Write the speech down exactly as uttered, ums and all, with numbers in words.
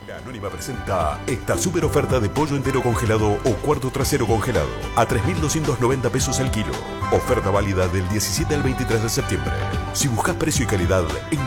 La Anónima presenta esta super oferta de pollo entero congelado o cuarto trasero congelado a tres mil doscientos noventa pesos el kilo. Oferta válida del diecisiete al veintitrés de septiembre. Si buscas precio y calidad, en